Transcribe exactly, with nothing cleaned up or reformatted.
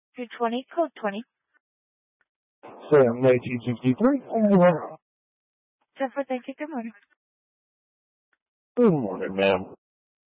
two twenty, code twenty. Sam, nineteen sixty-three. Jennifer, thank you. Good morning. Good morning, ma'am.